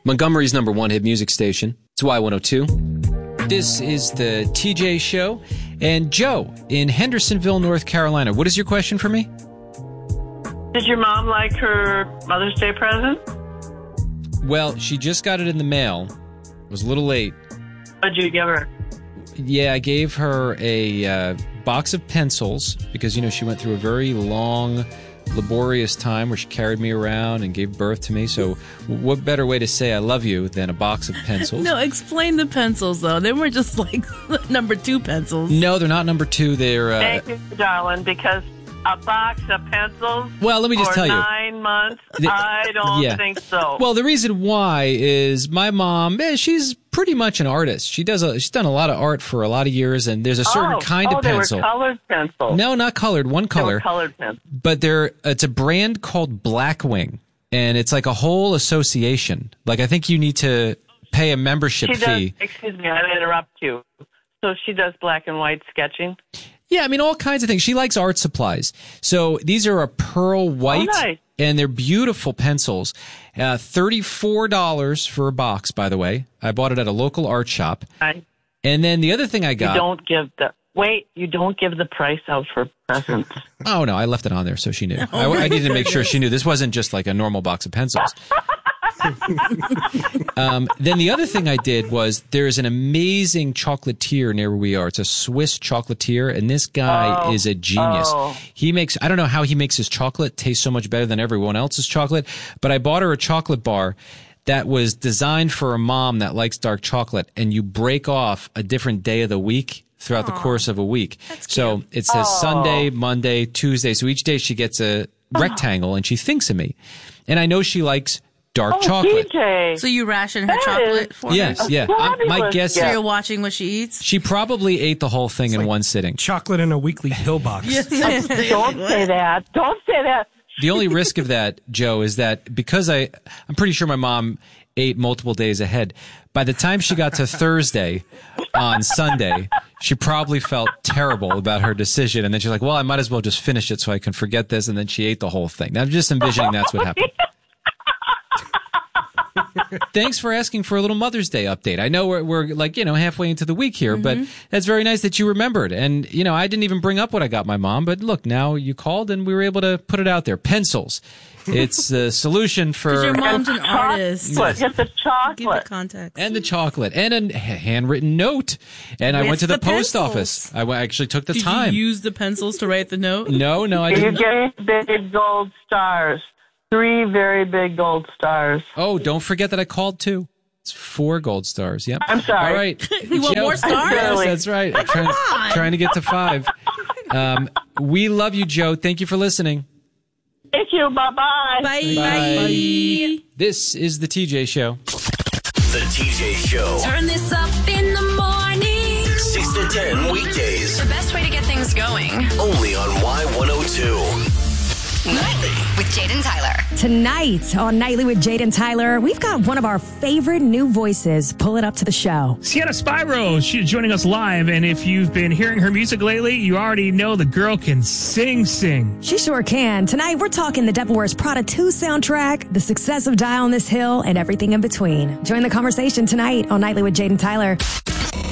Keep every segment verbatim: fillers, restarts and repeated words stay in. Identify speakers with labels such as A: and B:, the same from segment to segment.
A: Montgomery's number one hit music station. It's Y one oh two. This is the T J Show. And Joe, in Hendersonville, North Carolina, what is your question for me?
B: Did your mom like her Mother's Day present?
A: Well, she just got it in the mail. It was a little late.
B: What did you give her?
A: Yeah, I gave her a uh, box of pencils because, you know, she went through a very long, laborious time where she carried me around and gave birth to me. So what better way to say I love you than a box of pencils?
C: No, explain the pencils, though. They were just like number two pencils.
A: No, they're not number two. They're... Uh,
B: Thank you, darling, because a box of pencils
A: well, let me just
B: for
A: tell you.
B: nine months,
A: The,
B: I don't
A: yeah.
B: think so.
A: Well, the reason why is my mom, eh, she's pretty much an artist. She does a, she's done a lot of art for a lot of years, and there's a certain
B: oh,
A: kind
B: oh,
A: of pencil.
B: they were colored pencils.
A: No, not colored. One color.
B: They were colored pencils.
A: But they're, it's a brand called Blackwing, and it's like a whole association. Like, I think you need to pay a membership
B: she
A: fee.
B: Does, excuse me, I interrupt you. So she does black and white sketching?
A: Yeah, I mean, all kinds of things. She likes art supplies. So these are a pearl white,
B: oh, nice.
A: and they're beautiful pencils. Uh, thirty-four dollars for a box, by the way. I bought it at a local art shop.
B: I,
A: and then the other thing I got...
B: You don't give the... Wait, you don't give the price out for presents.
A: Oh, no, I left it on there so she knew. I, I needed to make sure she knew. This wasn't just like a normal box of pencils. um, then the other thing I did was there's an amazing chocolatier near where we are. It's a Swiss chocolatier, and this guy
B: oh,
A: is a genius.
B: Oh.
A: He makes, I don't know how he makes his chocolate taste so much better than everyone else's chocolate, but I bought her a chocolate bar that was designed for a mom that likes dark chocolate, and you break off a different day of the week throughout Aww. the course of a week. So it says oh. Sunday, Monday, Tuesday. So each day she gets a rectangle, and she thinks of me. And I know she likes dark
B: oh,
A: chocolate.
B: D J.
C: So you ration her
B: that
C: chocolate for
A: yes,
C: her?
A: Yes, yeah. Um, my guess
C: So you're watching what she eats?
A: She probably ate the whole thing it's in like one sitting.
D: Chocolate in a weekly pillbox.
B: Don't say that. Don't say that.
A: The only risk of that, Joe, is that because I, I'm pretty sure my mom ate multiple days ahead. By the time she got to Thursday on Sunday, she probably felt terrible about her decision. And then she's like, well, I might as well just finish it so I can forget this. And then she ate the whole thing. Now, I'm just envisioning that's what happened. Thanks for asking for a little Mother's Day update. I know we're, we're like, you know, halfway into the week here, mm-hmm. but that's very nice that you remembered. And, you know, I didn't even bring up what I got my mom, but look, now you called and we were able to put it out there. Pencils. It's a solution for...
C: your mom's an artist.
B: Chocolate. Get the chocolate.
C: Give it context.
A: And the chocolate. And a handwritten note. And With I went to the, the post office. I actually took the
C: Did
A: time.
C: Did you use the pencils to write the note?
A: No, no, I didn't.
B: You gave big gold stars. Three very big gold stars.
A: Oh, don't forget that I called too. It's four gold stars. Yep.
B: I'm sorry.
A: All right.
C: You want
A: Joe,
C: more stars?
A: Yes, that's right. I'm trying, trying to get to five. Um, we love you, Joe. Thank you for listening.
B: Thank you. Bye-bye.
C: Bye.
A: Bye. Bye. This is the T J Show.
E: The T J Show.
F: Turn this up in the morning.
E: six to ten weekdays.
F: The best way to get things going.
E: Only on Y one oh two.
F: Nightly with Jaden Tyler.
G: Tonight on Nightly with Jaden Tyler, we've got one of our favorite new voices pulling up to the show.
H: Sienna Spyro, she's joining us live, and if you've been hearing her music lately, you already know the girl can sing, sing.
G: She sure can. Tonight, we're talking the Devil Wears Prada two soundtrack, the success of Die on This Hill, and everything in between. Join the conversation tonight on Nightly with Jaden Tyler.
E: Get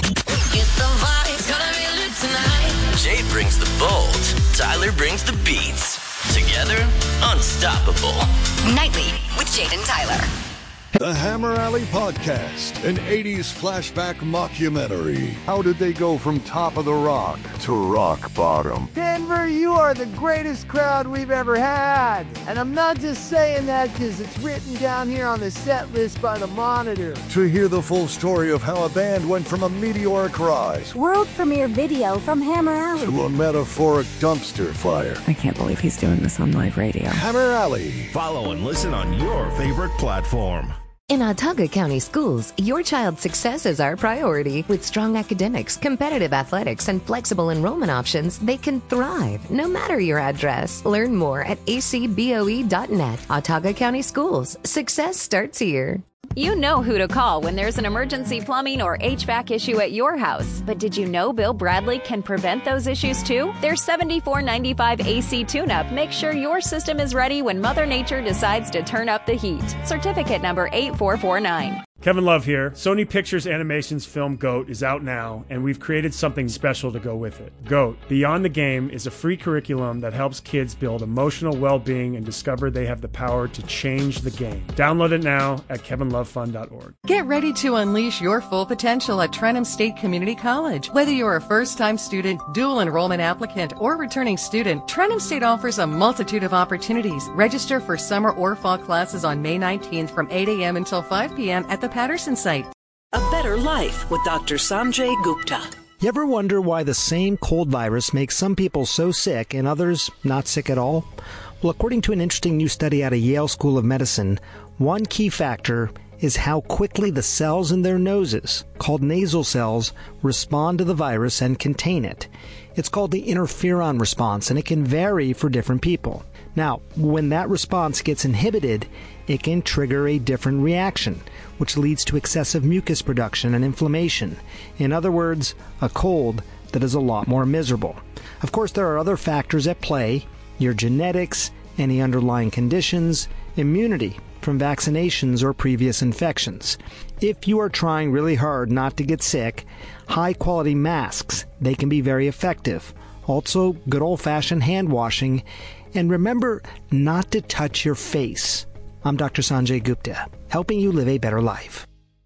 E: the vibes, gonna be lit tonight. Jade brings the bold, Tyler brings the beats. Together, unstoppable.
F: Nightly with Jaden Tyler.
I: The Hammer Alley Podcast, an eighties flashback mockumentary. How did they go from top of the rock to rock bottom?
J: Denver, you are the greatest crowd we've ever had. And I'm not just saying that because it's written down here on the set list by the Monitor.
I: To hear the full story of how a band went from a meteoric rise,
K: world premiere video from Hammer Alley,
I: to a metaphoric dumpster fire.
L: I can't believe he's doing this on live radio.
I: Hammer Alley.
M: Follow and listen on your favorite platform.
N: In Autauga County Schools, your child's success is our priority. With strong academics, competitive athletics, and flexible enrollment options, they can thrive no matter your address. Learn more at a c b o e dot net. Autauga County Schools. Success starts here.
O: You know who to call when there's an emergency plumbing or H V A C issue at your house. But did you know Bill Bradley can prevent those issues too? Their seventy-four ninety-five A C tune-up makes sure your system is ready when Mother Nature decides to turn up the heat. Certificate number eight four four nine.
D: Kevin Love here. Sony Pictures Animation's film GOAT is out now, and we've created something special to go with it. GOAT, Beyond the Game, is a free curriculum that helps kids build emotional well-being and discover they have the power to change the game. Download it now at kevin love fun dot org.
P: Get ready to unleash your full potential at Trenham State Community College. Whether you're a first-time student, dual enrollment applicant, or returning student, Trenham State offers a multitude of opportunities. Register for summer or fall classes on May nineteenth from eight a.m. until five p.m. at the Patterson site.
Q: A better life with Doctor Sanjay Gupta.
R: You ever wonder why the same cold virus makes some people so sick and others not sick at all? Well, according to an interesting new study out of Yale School of Medicine, one key factor is how quickly the cells in their noses, called nasal cells, respond to the virus and contain it. It's called the interferon response, and it can vary for different people. Now, when that response gets inhibited, it can trigger a different reaction, which leads to excessive mucus production and inflammation. In other words, a cold that is a lot more miserable. Of course, there are other factors at play: your genetics, any underlying conditions, immunity from vaccinations or previous infections. If you are trying really hard not to get sick, high-quality masks, they can be very effective. Also, good old-fashioned hand washing. And remember not to touch your face. I'm Doctor Sanjay Gupta, helping you live a better life.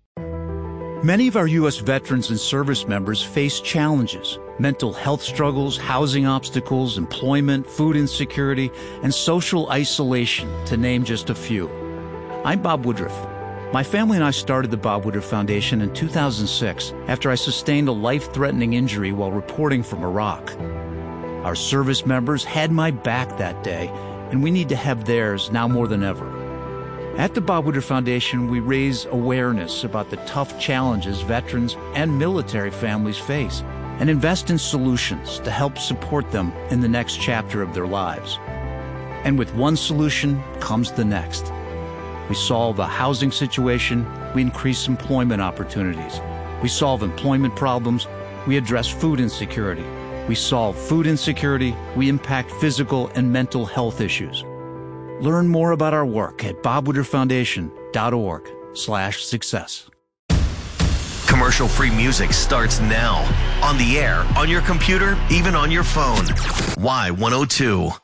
S: Many of our U S veterans and service members face challenges: mental health struggles, housing obstacles, employment, food insecurity, and social isolation, to name just a few. I'm Bob Woodruff. My family and I started the Bob Woodruff Foundation in two thousand six after I sustained a life-threatening injury while reporting from Iraq. Our service members had my back that day, and we need to have theirs now more than ever. At the Bob Woodruff Foundation, we raise awareness about the tough challenges veterans and military families face and invest in solutions to help support them in the next chapter of their lives. And with one solution comes the next. We solve a housing situation, we increase employment opportunities. We solve employment problems, we address food insecurity. We solve food insecurity, we impact physical and mental health issues. Learn more about our work at bob woodruff foundation dot org slash success.
E: Commercial-free music starts now. On the air, on your computer, even on your phone. Y one oh two.